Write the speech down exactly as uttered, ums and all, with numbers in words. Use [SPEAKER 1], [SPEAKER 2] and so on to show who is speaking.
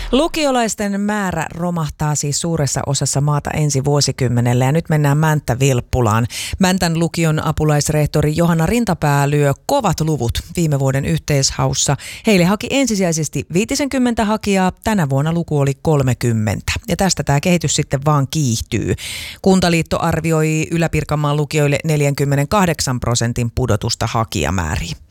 [SPEAKER 1] Lukiolaisten määrä romahtaa siis suuressa osassa maata ensi vuosikymmenellä ja nyt mennään Mänttä-Vilppulaan. Mäntän lukion apulaisrehtori Johanna Rintapää lyö kovat luvut viime vuoden yhteishaussa. Heille haki ensisijaisesti viisikymmentä hakijaa, tänä vuonna luku oli kolmekymmentä. Ja tästä tämä kehitys sitten vaan kiihtyy. Kuntaliitto arvioi Ylä-Pirkanmaan lukioille neljäkymmentäkahdeksan prosentin pudotusta hakijamääriin.